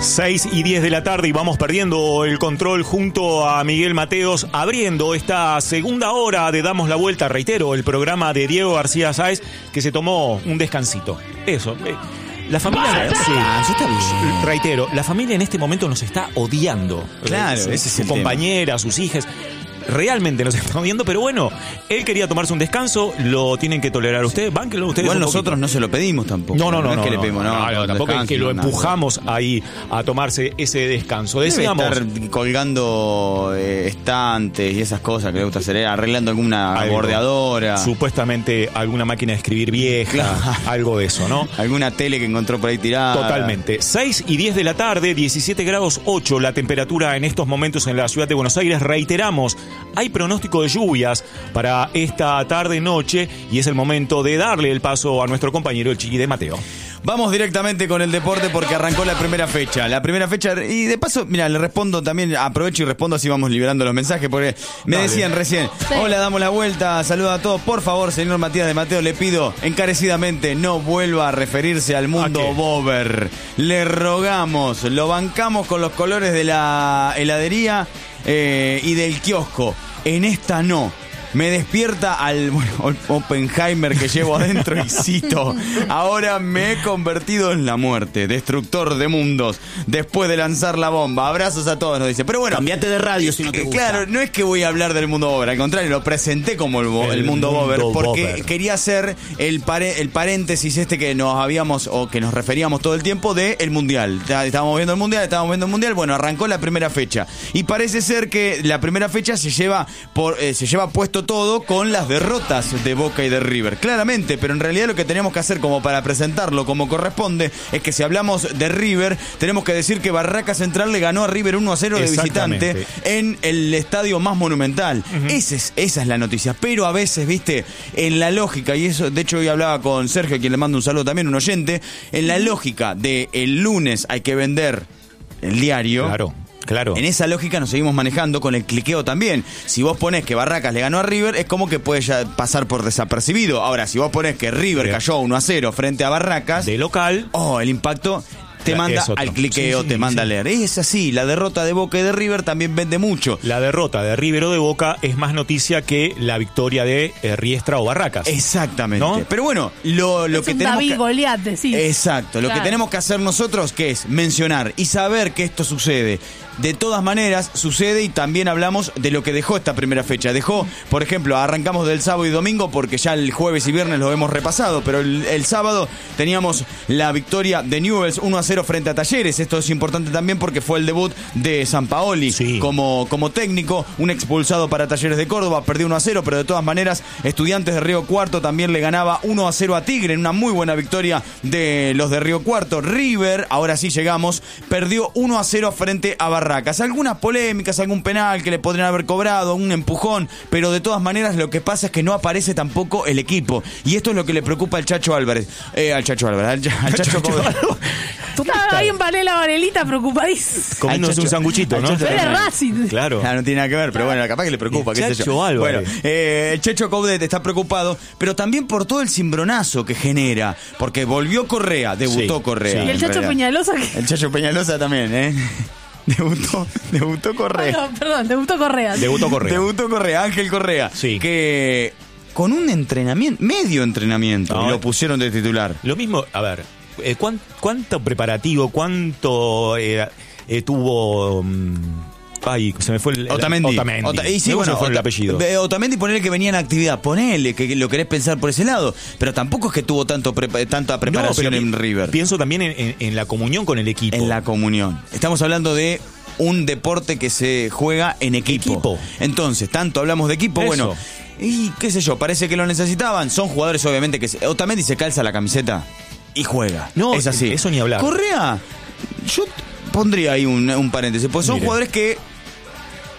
6:10 de la tarde y vamos perdiendo el control junto a Miguel Mateos, abriendo esta segunda hora de Damos la Vuelta, reitero, el programa de Diego García Sáez, que se tomó un descansito. Eso, la familia, reitero, la familia en este momento nos está odiando. Claro, ese es su el compañera, sus hijas. Realmente nos están viendo, pero bueno, él quería tomarse un descanso, lo tienen que tolerar ustedes, bánquenlo ustedes. Igual nosotros no se lo pedimos tampoco. No, es que le pedimos, tampoco es que lo empujamos ahí a tomarse ese descanso. Decíamos, debe estar colgando estantes y esas cosas que le gusta hacer, arreglando alguna bordeadora. Supuestamente alguna máquina de escribir vieja, claro. Algo de eso, ¿no? Alguna tele que encontró por ahí tirada. Totalmente. 6:10 de la tarde, 17 grados 8 la temperatura en estos momentos en la ciudad de Buenos Aires. Reiteramos, hay pronóstico de lluvias para esta tarde-noche y es el momento de darle el paso a nuestro compañero, el Chiqui de Mateo. Vamos directamente con el deporte porque arrancó la primera fecha. Y de paso, mira, le respondo también, aprovecho y respondo, así vamos liberando los mensajes, porque me decían recién, hola, damos la vuelta, saludos a todos. Por favor, señor Matías de Mateo, le pido encarecidamente no vuelva a referirse al mundo bober. Le rogamos, lo bancamos con los colores de la heladería y del kiosco. En esta no. Me despierta al Oppenheimer que llevo adentro y cito: ahora me he convertido en la muerte, destructor de mundos, después de lanzar la bomba. Abrazos a todos, nos dice. Pero bueno, cambiate de radio si no te gusta. Claro, no es que voy a hablar del mundo bober, al contrario, lo presenté como el mundo bober, porque quería hacer el paréntesis que nos habíamos, o que nos referíamos todo el tiempo, de el mundial. Estábamos viendo el mundial, bueno, arrancó la primera fecha. Y parece ser que la primera fecha se lleva puesto todo con las derrotas de Boca y de River, claramente, pero en realidad lo que tenemos que hacer como para presentarlo como corresponde es que si hablamos de River, tenemos que decir que Barraca Central le ganó a River 1-0 de visitante en el estadio más monumental. Esa es la noticia, pero a veces, viste, en la lógica, y eso, de hecho hoy hablaba con Sergio, a quien le mando un saludo también, un oyente, en la lógica de el lunes hay que vender el diario. Claro. En esa lógica nos seguimos manejando con el cliqueo también. Si vos ponés que Barracas le ganó a River, es como que puede ya pasar por desapercibido. Ahora, si vos ponés que River cayó 1-0 frente a Barracas, de local, el impacto te manda al cliqueo, te manda a leer. Es así, la derrota de Boca y de River también vende mucho. La derrota de River o de Boca es más noticia que la victoria de Riestra o Barracas. Exactamente. ¿No? Pero bueno, lo que tenemos David Goliat, decís. Exacto, lo que tenemos que hacer nosotros, que es mencionar y saber que esto sucede. De todas maneras, sucede, y también hablamos de lo que dejó esta primera fecha. Dejó, por ejemplo, arrancamos del sábado y domingo, porque ya el jueves y viernes lo hemos repasado, pero el sábado teníamos la victoria de Newell's 1-0 frente a Talleres. Esto es importante también porque fue el debut de Sampaoli como técnico, un expulsado para Talleres de Córdoba, perdió 1-0, pero de todas maneras, Estudiantes de Río Cuarto también le ganaba 1-0 a Tigre, en una muy buena victoria de los de Río Cuarto. River, ahora sí llegamos, perdió 1-0 frente a Barracas. Algunas polémicas, algún penal que le podrían haber cobrado, un empujón, pero de todas maneras lo que pasa es que no aparece tampoco el equipo. Y esto es lo que le preocupa al Chacho Álvarez. Al Chacho Estaba ahí en Varela Varelita preocupadísimo. Comiéndose un sanguchito, ¿no? Fue de Racing. Claro. No tiene nada que ver, pero bueno, capaz que le preocupa, qué sé yo. Álvarez. Bueno, el Checho Coudet está preocupado, pero también por todo el cimbronazo que genera, porque volvió Correa, debutó Correa. Y el Chacho Peñalosa. El Chacho Peñalosa también, Debutó Correa. Debutó Correa. Debutó Correa, Ángel Correa. Sí. Que con un medio entrenamiento, lo pusieron de titular. Lo mismo, a ver, ¿cuánto preparativo, cuánto tuvo... Ay, se me fue el... Otamendi. Y sí, bueno, fue el apellido. Otamendi, ponele que venía en actividad. Ponele que lo querés pensar por ese lado. Pero tampoco es que tuvo tanta preparación en River. Pienso también en la comunión con el equipo. En la comunión. Estamos hablando de un deporte que se juega en equipo. Entonces, tanto hablamos de equipo, bueno... Y qué sé yo, parece que lo necesitaban. Son jugadores, obviamente, que... Otamendi se calza la camiseta y juega. No, es así. Eso ni hablar. Correa, yo pondría ahí un paréntesis. Pues son jugadores que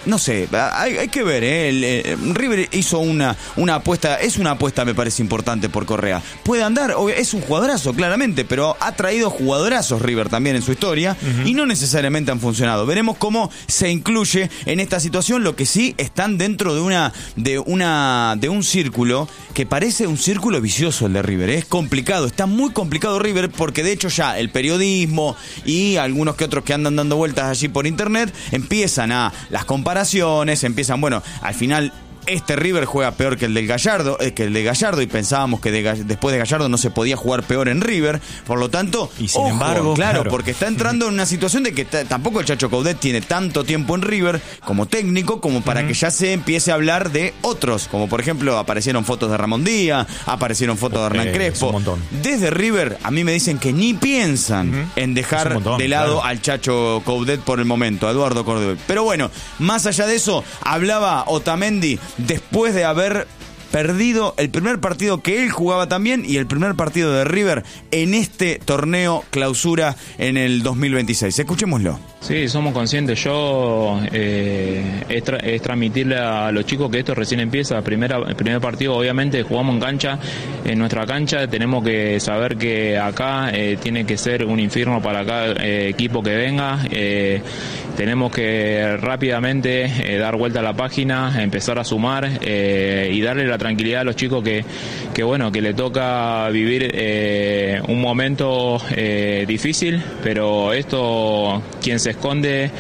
no sé, hay que ver, River hizo una apuesta, es una apuesta me parece importante por Correa. Puede andar, es un jugadorazo claramente, pero ha traído jugadorazos River también en su historia y no necesariamente han funcionado. Veremos cómo se incluye en esta situación. Lo que sí están dentro de un círculo que parece un círculo vicioso el de River. Es complicado, está muy complicado River, porque de hecho ya el periodismo y algunos que otros que andan dando vueltas allí por internet empiezan a las comparaciones, empiezan, bueno, al final este River juega peor que el de Gallardo, y pensábamos que después de Gallardo no se podía jugar peor en River, por lo tanto, y sin embargo, claro, porque está entrando en una situación de que tampoco el Chacho Coudet tiene tanto tiempo en River como técnico como para que ya se empiece a hablar de otros, como por ejemplo aparecieron fotos de Ramón Díaz, aparecieron fotos de Hernán Crespo. Desde River a mí me dicen que ni piensan en dejar de lado al Chacho Coudet por el momento, a Eduardo Córdoba. Pero bueno, más allá de eso, hablaba Otamendi después de haber perdido el primer partido que él jugaba también y el primer partido de River en este torneo clausura en el 2026. Escuchémoslo. Sí, somos conscientes. Yo es transmitirle a los chicos que esto recién empieza. El primer partido, obviamente, jugamos en nuestra cancha. Tenemos que saber que acá tiene que ser un infierno para cada equipo que venga. Tenemos que rápidamente dar vuelta a la página, empezar a sumar y darle la tranquilidad a los chicos que bueno, que le toca vivir un momento difícil, pero esto, quien se esconde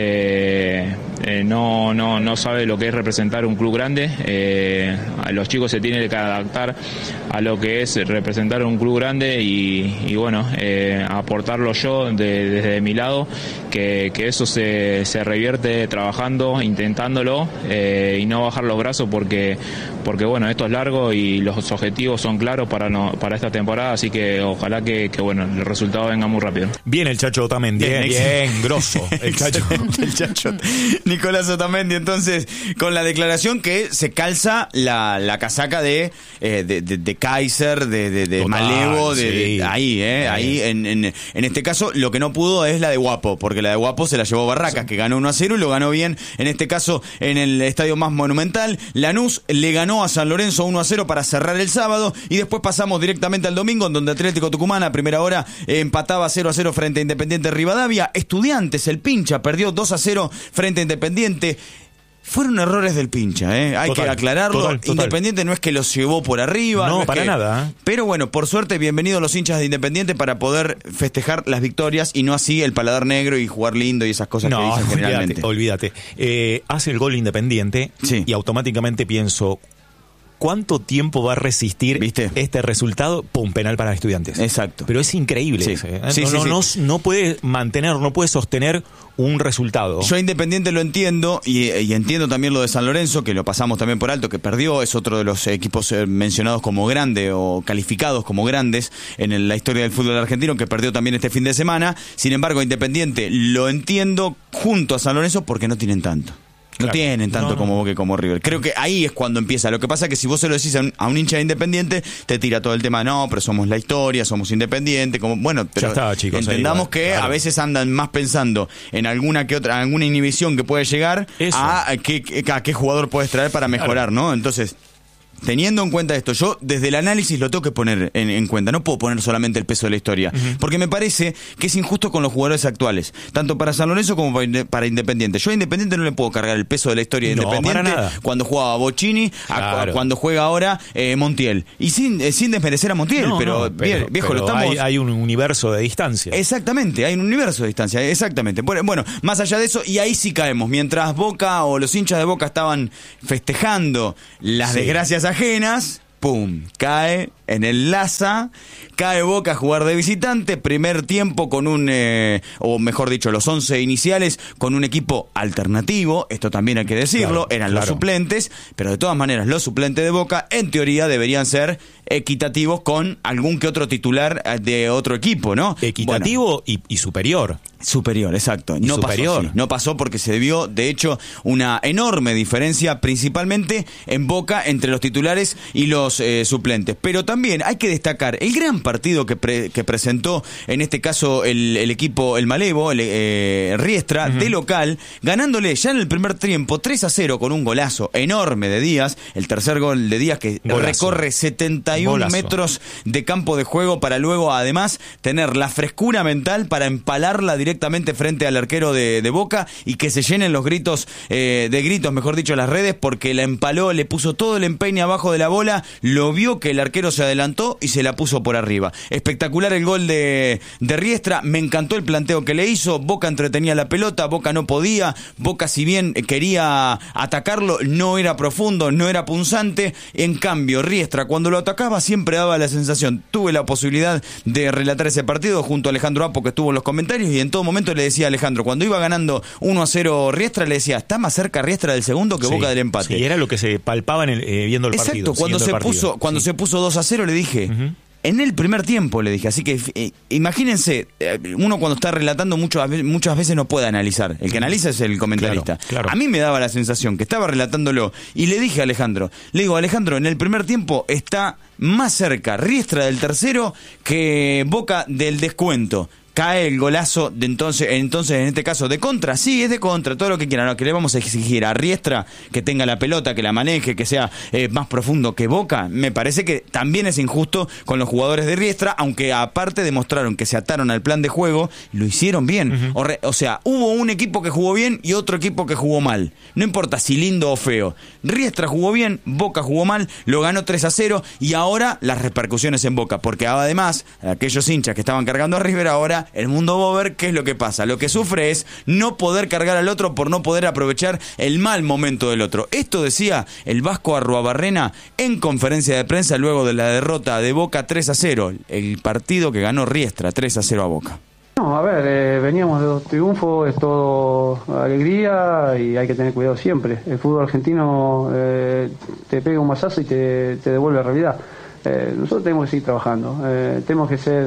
no sabe lo que es representar un club grande. Los chicos se tienen que adaptar a lo que es representar un club grande y bueno, aportarlo yo desde mi lado, que eso se revierte trabajando, intentándolo y no bajar los brazos porque bueno, esto es largo y los objetivos son claros para esta temporada, así que ojalá que bueno, el resultado venga muy rápido. Bien el Chacho Otamendi, bien grosso el Chacho. El Chacho Nicolás Otamendi, entonces, con la declaración que se calza la casaca de Kaiser, de total, Malevo, sí. Ahí en este caso lo que no pudo es la de Guapo, porque la de Guapo se la llevó Barracas, que ganó 1-0 y lo ganó bien, en este caso en el estadio más monumental. Lanús le ganó a San Lorenzo 1-0 para cerrar el sábado y después pasamos directamente al domingo, en donde Atlético Tucumán a primera hora empataba 0-0 frente a Independiente Rivadavia. Estudiantes, el Pincha, perdió 2-0 frente a Independiente. Fueron errores del Pincha, hay que aclararlo. Total. Independiente no es que los llevó por arriba. No, es para nada. Pero bueno, por suerte, bienvenidos los hinchas de Independiente para poder festejar las victorias y no así el paladar negro y jugar lindo y esas cosas que dicen generalmente. Olvídate. Hace el gol Independiente y automáticamente pienso, ¿cuánto tiempo va a resistir este resultado? Pum, penal para Estudiantes. Exacto. Pero es increíble. No puede mantener, no puede sostener un resultado. Yo Independiente lo entiendo y entiendo también lo de San Lorenzo, que lo pasamos también por alto, que perdió, es otro de los equipos mencionados como grande o calificados como grandes en la historia del fútbol argentino, que perdió también este fin de semana. Sin embargo, Independiente lo entiendo junto a San Lorenzo porque no tienen tanto. No tienen tanto como Boca y como River. Creo que ahí es cuando empieza. Lo que pasa es que si vos se lo decís a un hincha de Independiente, te tira todo el tema, no, pero somos la historia, somos Independiente, como bueno, pero ya está, chicos, entendamos que a veces andan más pensando en alguna inhibición que puede llegar a qué jugador puedes traer para mejorar, ¿no? Entonces, teniendo en cuenta esto, yo desde el análisis lo tengo que poner en cuenta. No puedo poner solamente el peso de la historia, porque me parece que es injusto con los jugadores actuales, tanto para San Lorenzo como para Independiente. Yo a Independiente no le puedo cargar el peso de la historia de Independiente cuando jugaba Bocini, cuando juega ahora Montiel. Y sin desmerecer a Montiel, pero viejo, lo estamos... Hay un universo de distancia. Exactamente, hay un universo de distancia, exactamente. Bueno, más allá de eso, y ahí sí caemos. Mientras Boca o los hinchas de Boca estaban festejando las desgracias ajenas, pum, cae en el Laza, cae Boca a jugar de visitante, primer tiempo con o mejor dicho, los 11 iniciales con un equipo alternativo, esto también hay que decirlo, eran los suplentes, pero de todas maneras los suplentes de Boca en teoría deberían ser equitativos con algún que otro titular de otro equipo, ¿no? Equitativo y superior. Superior, exacto. No pasó porque se vio, de hecho, una enorme diferencia, principalmente en Boca, entre los titulares y los suplentes. Pero también hay que destacar el gran partido que presentó, en este caso, el equipo, el Malevo, Riestra, de local, ganándole ya en el primer tiempo 3-0 con un golazo enorme de Díaz, el tercer gol de Díaz que recorre 71 metros de campo de juego para luego, además, tener la frescura mental para empalarla directamente frente al arquero de Boca y que se llenen los gritos, mejor dicho, las redes, porque la empaló, le puso todo el empeño abajo de la bola, lo vio que el arquero se adelantó y se la puso por arriba. Espectacular el gol de Riestra, me encantó el planteo que le hizo. Boca entretenía la pelota, Boca no podía, Boca si bien quería atacarlo, no era profundo, no era punzante. En cambio, Riestra cuando lo atacaba siempre daba la sensación. Tuve la posibilidad de relatar ese partido junto a Alejandro Apo, que estuvo en los comentarios, y en todo momento le decía a Alejandro, cuando iba ganando 1-0 Riestra, le decía, está más cerca Riestra del segundo que Boca del empate. Sí, era lo que se palpaba viendo el partido. Exacto, cuando se puso 2-0 le dije, en el primer tiempo le dije, así que imagínense, uno cuando está relatando muchas veces no puede analizar, el que analiza es el comentarista. Claro. A mí me daba la sensación que estaba relatándolo y le dije a Alejandro, Alejandro, en el primer tiempo está más cerca Riestra del tercero que Boca del descuento. Cae el golazo de entonces en este caso de contra, sí, es de contra, todo lo que quieran, que le vamos a exigir a Riestra que tenga la pelota, que la maneje, que sea más profundo que Boca. Me parece que también es injusto con los jugadores de Riestra, aunque aparte demostraron que se ataron al plan de juego, lo hicieron bien. O sea, hubo un equipo que jugó bien y otro equipo que jugó mal, no importa si lindo o feo. Riestra jugó bien, Boca jugó mal, lo ganó 3-0 y ahora las repercusiones en Boca, porque además aquellos hinchas que estaban cargando a River, ahora el mundo Bober, ¿qué es lo que pasa? Lo que sufre es no poder cargar al otro por no poder aprovechar el mal momento del otro. Esto decía el Vasco Arruabarrena en conferencia de prensa luego de la derrota de Boca 3-0, el partido que ganó Riestra 3-0 a Boca. No, a ver, veníamos de 2 triunfos, es todo alegría y hay que tener cuidado siempre. El fútbol argentino te pega un mazazo y te devuelve la realidad. Nosotros tenemos que seguir trabajando, tenemos que ser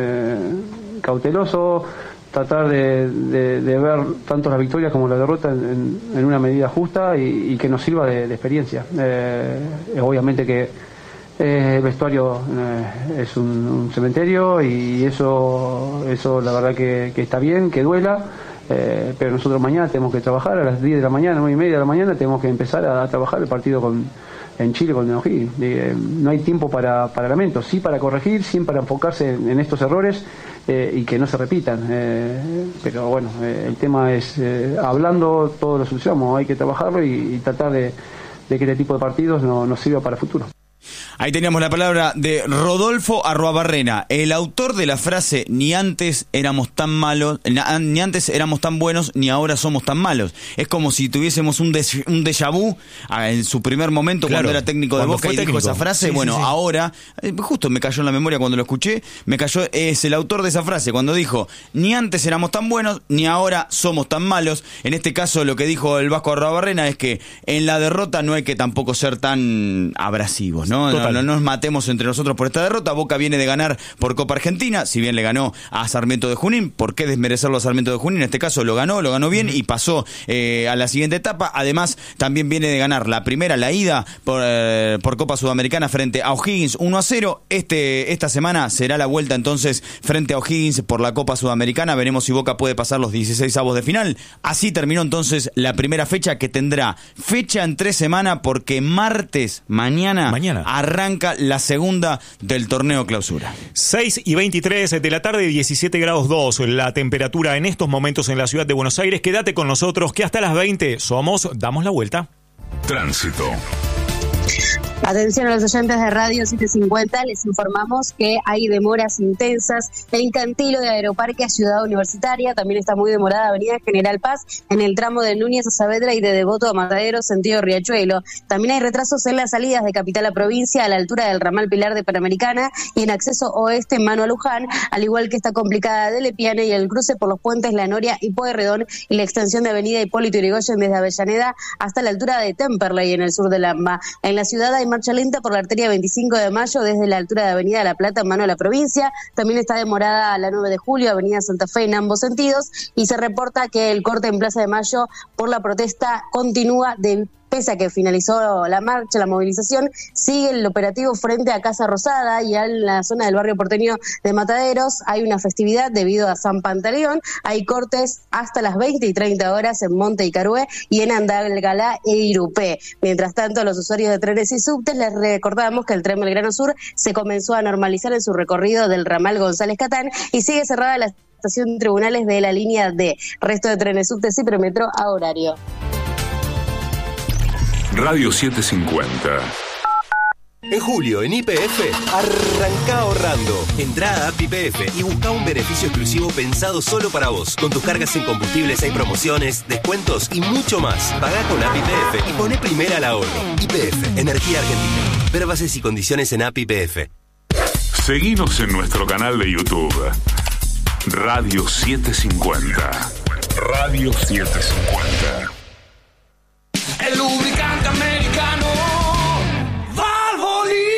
cautelosos, tratar de ver tanto las victorias como la derrota en una medida justa y que nos sirva de experiencia. Obviamente que el vestuario es un cementerio y eso la verdad que está bien, que duela, pero nosotros mañana tenemos que trabajar a las 10 de la mañana, 9:30 de la mañana, tenemos que empezar a trabajar el partido en Chile con el O'Higgins. No hay tiempo para lamentos, sí para corregir, sí para enfocarse en estos errores y que no se repitan. Pero bueno, el tema es, hablando todo lo solucionamos, hay que trabajarlo y tratar de que este tipo de partidos nos sirva para el futuro. Ahí teníamos la palabra de Rodolfo Arruabarrena, el autor de la frase ni antes éramos tan malos, ni antes éramos tan buenos, ni ahora somos tan malos. Es como si tuviésemos un déjà vu en su primer momento, claro, cuando era técnico de Boca y dijo esa frase. Sí, sí. Ahora, justo me cayó en la memoria cuando lo escuché, es el autor de esa frase, cuando dijo ni antes éramos tan buenos, ni ahora somos tan malos. En este caso lo que dijo el Vasco Arruabarrena es que en la derrota no hay que tampoco ser tan abrasivos, ¿no? No nos matemos entre nosotros por esta derrota. Boca viene de ganar por Copa Argentina, si bien le ganó a Sarmiento de Junín, ¿por qué desmerecerlo a Sarmiento de Junín? En este caso lo ganó bien y pasó a la siguiente etapa. Además, también viene de ganar la primera, la ida por Copa Sudamericana frente a O'Higgins 1-0. Esta semana será la vuelta entonces frente a O'Higgins por la Copa Sudamericana. Veremos si Boca puede pasar los 16avos de final. Así terminó entonces la primera fecha, que tendrá fecha en 3 semanas, porque martes, mañana. Arranca la segunda del torneo clausura. 6:23 de la tarde, 17 grados 2 la temperatura en estos momentos en la ciudad de Buenos Aires. Quédate con nosotros que hasta las 20 Damos la Vuelta. Tránsito. Atención a los oyentes de Radio 750, les informamos que hay demoras intensas en Cantilo de Aeroparque a Ciudad Universitaria. También está muy demorada Avenida General Paz en el tramo de Núñez a Saavedra y de Devoto a Matadero, sentido Riachuelo. También hay retrasos en las salidas de Capital a Provincia a la altura del ramal Pilar de Panamericana y en acceso oeste Mano a Luján, al igual que está complicada de Lepiane y el cruce por los puentes La Noria y Pueyrredón y la extensión de Avenida Hipólito Yrigoyen desde Avellaneda hasta la altura de Temperley en el sur de Lamba. En la ciudad hay marcha lenta por la arteria 25 de Mayo desde la altura de Avenida La Plata en mano a la provincia. También está demorada la 9 de Julio, Avenida Santa Fe en ambos sentidos, y se reporta que el corte en Plaza de Mayo por la protesta continúa Pese a que finalizó la marcha, la movilización, sigue el operativo frente a Casa Rosada y en la zona del barrio porteño de Mataderos hay una festividad debido a San Pantaleón. Hay cortes hasta las 20 y 30 horas en Monte y Carué y en Andalgalá e Irupé. Mientras tanto, los usuarios de trenes y subtes les recordamos que el tren Belgrano Sur se comenzó a normalizar en su recorrido del ramal González Catán y sigue cerrada la estación Tribunales de la línea D. Resto de trenes, subtes y premetro a horario. Radio 750. En julio, en YPF, arranca ahorrando. Entrá a App YPF y busca un beneficio exclusivo pensado solo para vos. Con tus cargas en combustibles hay promociones, descuentos y mucho más. Pagá con App YPF y poné primera al ahorro. YPF, Energía Argentina. Ver bases y condiciones en App YPF. Seguinos en nuestro canal de YouTube. Radio 750. Radio 750. El lubricante americano Valvoline.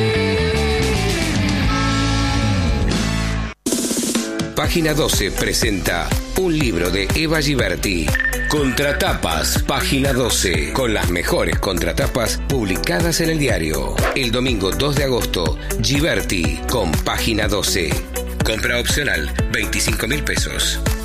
Página 12 presenta un libro de Eva Giberti. Contratapas, página 12, con las mejores contratapas publicadas en el diario. El domingo 2 de agosto, Giberti con página 12. Compra opcional, 25.000 pesos.